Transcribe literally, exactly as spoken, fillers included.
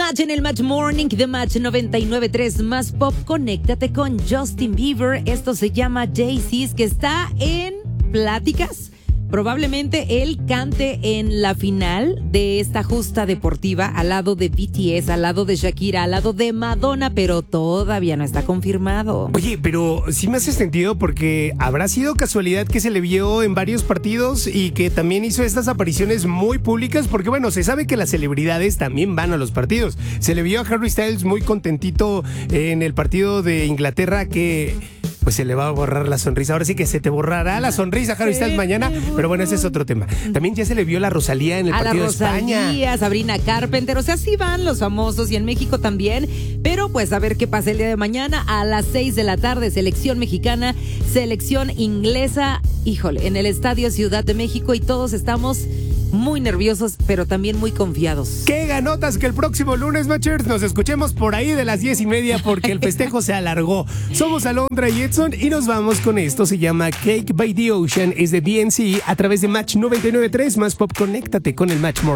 Match en el Match Morning de Match noventa y nueve punto tres más pop. Conéctate con Justin Bieber. Esto se llama Jay-Z, que está en pláticas. Probablemente él cante en la final de esta justa deportiva al lado de B T S, al lado de Shakira, al lado de Madonna, pero todavía no está confirmado. Oye, pero sí me hace sentido porque habrá sido casualidad que se le vio en varios partidos y que también hizo estas apariciones muy públicas, porque bueno, se sabe que las celebridades también van a los partidos. Se le vio a Harry Styles muy contentito en el partido de Inglaterra, que pues se le va a borrar la sonrisa. Ahora sí que se te borrará la sonrisa, Harry Styles, mañana. Pero bueno, ese es otro tema. También ya se le vio la Rosalía en el a partido la de España. Rosalía, Sabrina Carpenter. O sea, sí van los famosos y en México también. Pero pues a ver qué pasa el día de mañana a las seis de la tarde. Selección mexicana, selección inglesa. Híjole, en el Estadio Ciudad de México y todos estamos muy nerviosos, pero también muy confiados. ¡Qué ganotas que el próximo lunes, Matchers, nos escuchemos por ahí de las diez y media porque el festejo se alargó! Somos Alondra y Edson y nos vamos con esto. Se llama Cake by the Ocean, es de D N C a través de Match noventa y nueve punto tres más pop. Conéctate con el Match More.